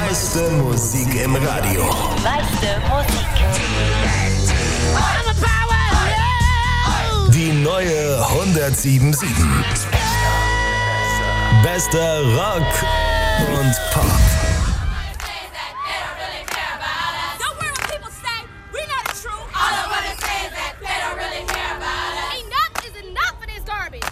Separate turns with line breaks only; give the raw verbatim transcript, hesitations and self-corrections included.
Meiste Musik im Radio.
Meiste Musik.
Die neue hundertsieben Komma sieben. Bester Rock und Pop.